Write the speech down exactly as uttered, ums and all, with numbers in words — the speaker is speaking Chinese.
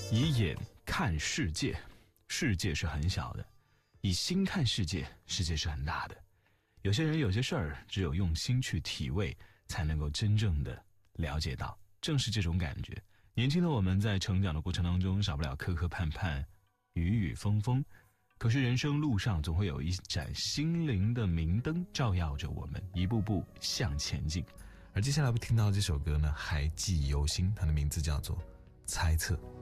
以眼看世界，世界是很小的；以心看世界，世界是很大的。有些人有些事儿，只有用心去体味，才能够真正的了解到。正是这种感觉，年轻的我们在成长的过程当中，少不了磕磕绊绊、雨雨风风。可是人生路上总会有一盏心灵的明灯，照耀着我们一步步向前进。 而接下来我们听到这首歌呢，还记忆犹新，它的名字叫做《猜测》。